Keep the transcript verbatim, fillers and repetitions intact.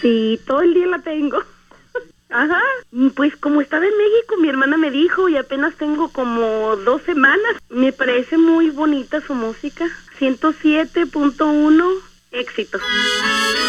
Sí, todo el día la tengo. Ajá, pues como estaba en México, mi hermana me dijo y apenas tengo como dos semanas. Me parece muy bonita su música. ciento siete punto uno, éxito.